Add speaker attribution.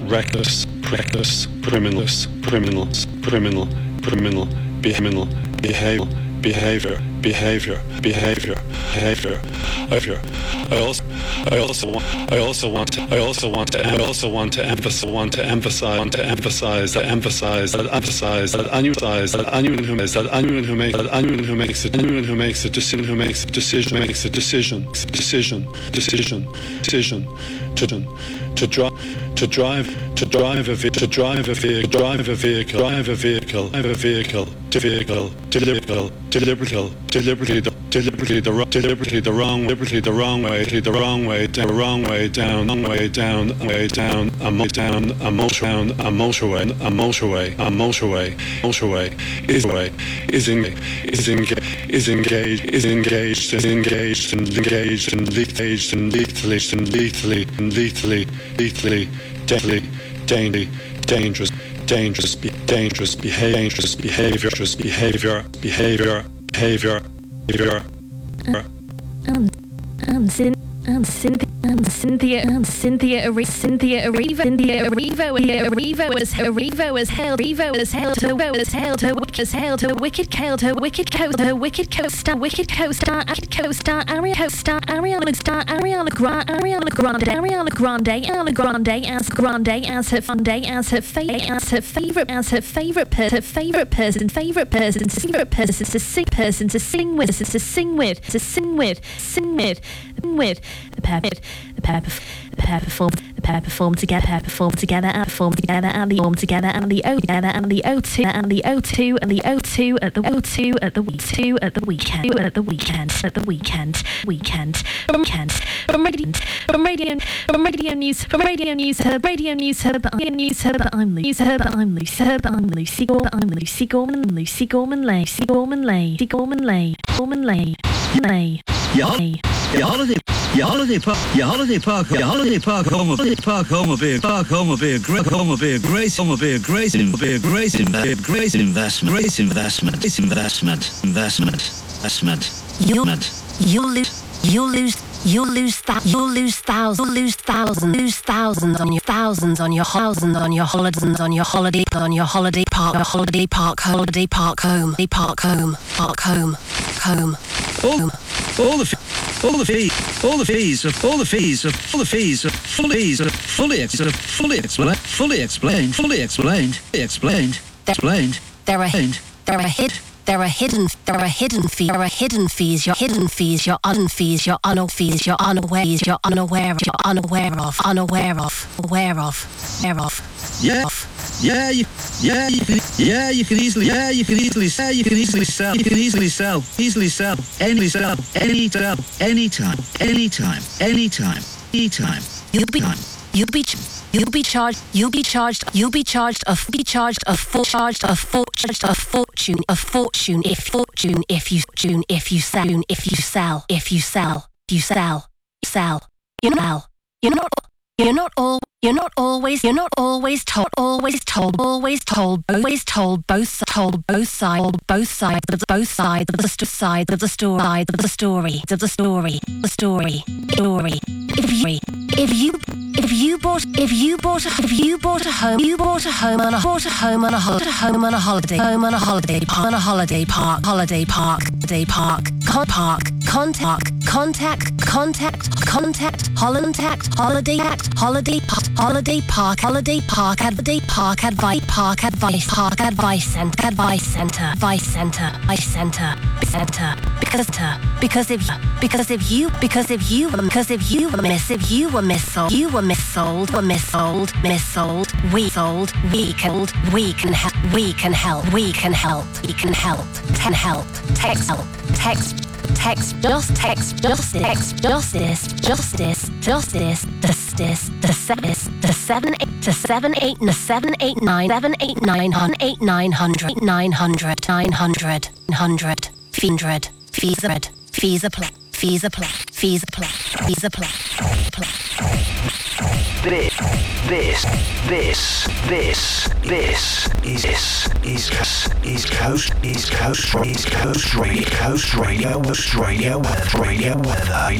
Speaker 1: reckless, reckless, criminals, criminals, criminal, criminal, behavioral, behavior, behavior, behavior, behavior, behavior, behavior. I also want to emphasize that anyone who makes a decision to drive a vehicle deliberately the wrong way down a motorway is engaged and lethally dangerous behavior.
Speaker 2: Cynthia Erivo was held to wicked co-star Ariana Grande as her favorite person to sing with. The pair performed together and the O2 at the weekend. From Radio News Hub, I'm Lucy Gorman Lay.
Speaker 3: Your holiday park home will be a great investment. You'll lose thousands on your holiday park home. All the fees are fully explained. There are hidden fees. Your hidden fees. You're unaware of. Yeah, you can easily sell anytime. You'll be charged a fortune if you sell. You're not always told both sides of the story. If you bought a home on a holiday park, advice center. Because if you were missold, we can help. Text justice the 78900 fees apply. This is Coast Radio Weather.